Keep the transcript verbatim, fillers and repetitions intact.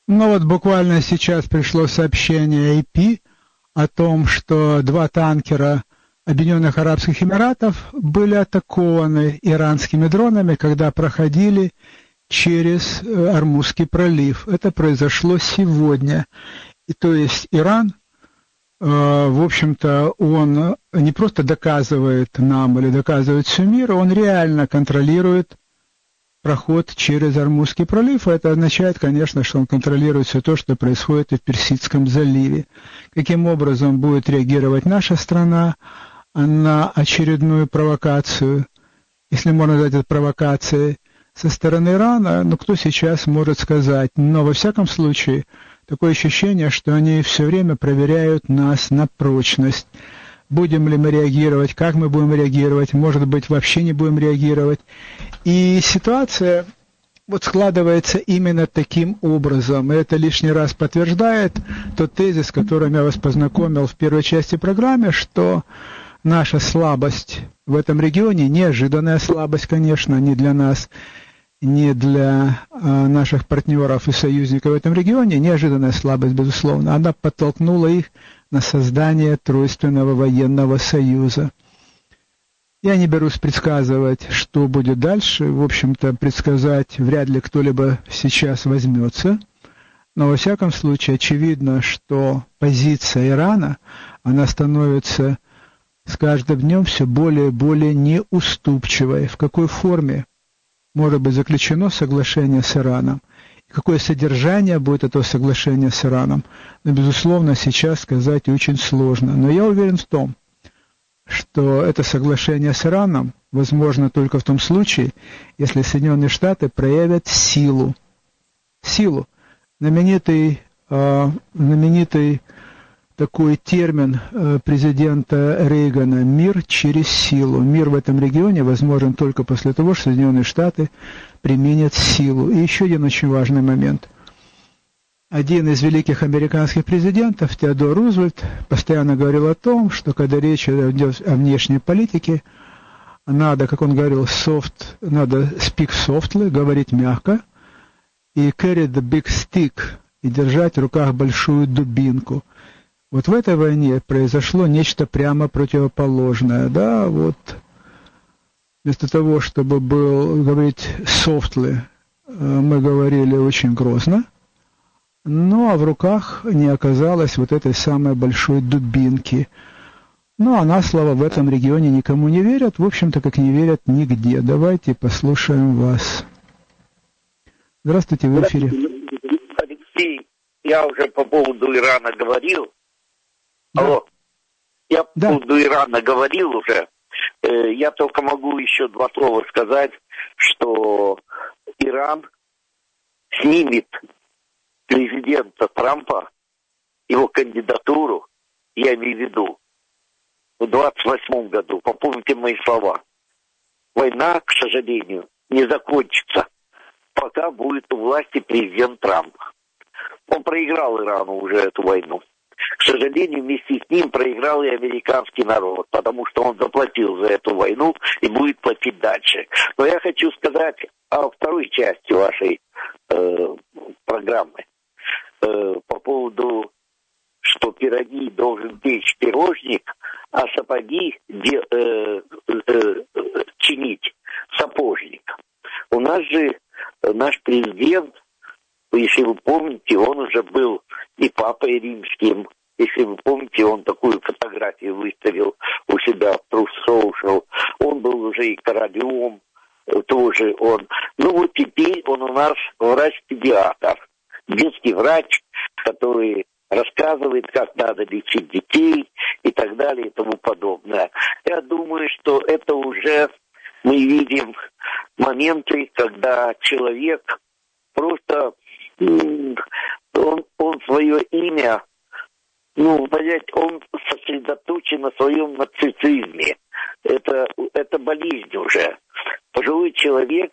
Ну вот буквально сейчас пришло сообщение эй пи о том, что два танкера Объединенных Арабских Эмиратов были атакованы иранскими дронами, когда проходили через Ормузский пролив. Это произошло сегодня. И то есть Иран, в общем-то, он не просто доказывает нам или доказывает всему миру, он реально контролирует проход через Ормузский пролив. Это означает, конечно, что он контролирует все то, что происходит и в Персидском заливе. Каким образом будет реагировать наша страна на очередную провокацию, если можно назвать это провокацией, со стороны Ирана, ну кто сейчас может сказать? Но во всяком случае, такое ощущение, что они все время проверяют нас на прочность. Будем ли мы реагировать, как мы будем реагировать, может быть, вообще не будем реагировать. И ситуация вот складывается именно таким образом. И это лишний раз подтверждает тот тезис, с которым я вас познакомил в первой части программы, что наша слабость в этом регионе, неожиданная слабость, конечно, не для нас, не для а, наших партнеров и союзников в этом регионе, неожиданная слабость, безусловно, она подтолкнула их на создание Тройственного военного союза. Я не берусь предсказывать, что будет дальше. В общем-то, предсказать вряд ли кто-либо сейчас возьмется. Но, во всяком случае, очевидно, что позиция Ирана, она становится с каждым днем все более и более неуступчивой. В какой форме может быть заключено соглашение с Ираном? И какое содержание будет этого соглашения с Ираном? Но, безусловно, сейчас сказать очень сложно. Но я уверен в том, что это соглашение с Ираном возможно только в том случае, если Соединенные Штаты проявят силу. Силу. Знаменитый, э, знаменитый такой термин э, президента Рейгана «мир через силу». Мир в этом регионе возможен только после того, что Соединенные Штаты применят силу. И еще один очень важный момент. Один из великих американских президентов, Теодор Рузвельт, постоянно говорил о том, что когда речь идет о внешней политике, надо, как он говорил, soft, надо speak softly, говорить мягко, и carry the big stick, и держать в руках большую дубинку. Вот в этой войне произошло нечто прямо противоположное, да, вот вместо того, чтобы был, говорить softly, мы говорили очень грозно, ну а в руках не оказалось вот этой самой большой дубинки. Ну а на слово в этом регионе никому не верят, в общем-то, как не верят нигде. Давайте послушаем вас. Здравствуйте, вы в эфире. Алексей, я уже по поводу Ирана говорил. Да. Алло, я по да. поводу Ирана говорил уже. Я только могу еще два слова сказать, что Иран снимет президента Трампа, его кандидатуру, я имею в виду, в двадцать восьмом году. Попомните мои слова. Война, к сожалению, не закончится, пока будет у власти президент Трамп. Он проиграл Ирану уже эту войну. К сожалению, вместе с ним проиграл и американский народ, потому что он заплатил за эту войну и будет платить дальше. Но я хочу сказать о второй части вашей э, программы. Э, по поводу, что пироги должен печь пирожник, а сапоги де, э, э, чинить сапожник. У нас же наш президент, если вы помните, он уже был и папой римским. Если вы помните, он такую фотографию выставил у себя в Truth Social. Он был уже и королем, тоже он. Ну вот теперь он у нас врач-педиатр, детский врач, который рассказывает, как надо лечить детей и так далее и тому подобное. Я думаю, что это уже мы видим моменты, когда человек просто он, он свое имя, ну, понять, он сосредоточен на своем нарциссизме. Это, это болезнь уже. Пожилой человек